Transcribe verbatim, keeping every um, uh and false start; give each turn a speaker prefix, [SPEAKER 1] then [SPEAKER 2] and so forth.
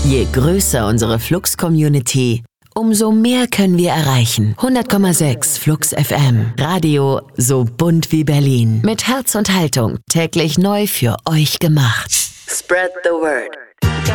[SPEAKER 1] Je größer unsere Flux-Community, umso mehr können wir erreichen. hundert Komma sechs Flux F M. Radio so bunt wie Berlin. Mit Herz und Haltung täglich neu für euch gemacht. Spread the word.